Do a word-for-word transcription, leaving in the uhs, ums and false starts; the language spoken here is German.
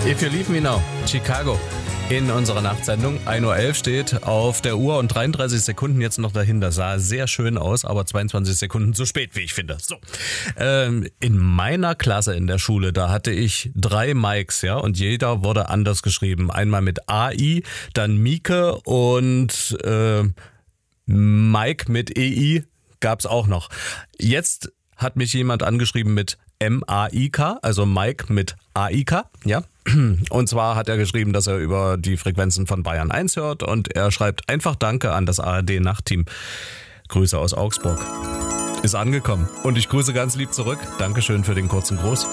If You Leave Me Now, Chicago. In unserer Nachtsendung. ein Uhr elf steht auf der Uhr und dreiunddreißig Sekunden jetzt noch dahinter. Sah sehr schön aus, aber zweiundzwanzig Sekunden zu spät, wie ich finde. So. Ähm, in meiner Klasse in der Schule, da hatte ich drei Mikes, ja, und jeder wurde anders geschrieben. Einmal mit A I, dann Mieke und äh, Mike mit E I gab's auch noch. Jetzt hat mich jemand angeschrieben mit M A I K, also Mike mit A I K, ja. Und zwar hat er geschrieben, dass er über die Frequenzen von Bayern eins hört und er schreibt einfach Danke an das A R D-Nachtteam. Grüße aus Augsburg. Ist angekommen und ich grüße ganz lieb zurück. Dankeschön für den kurzen Gruß.